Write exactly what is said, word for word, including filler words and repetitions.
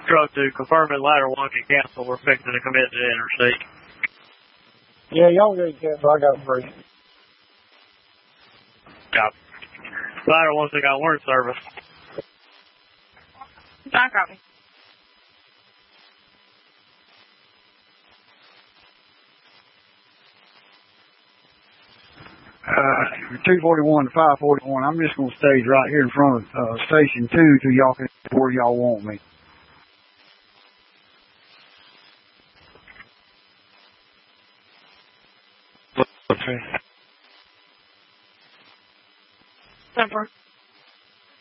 truck to confirm that ladder one can cancel. We're fixing to commit to the interstate. Yeah, y'all get cancel. I got free. Copy. Ladder one got warrant service. I copy. Uh, two forty-one to five forty-one. I'm just going to stage right here in front of uh, Station two till y'all can where y'all want me. Okay. Temper.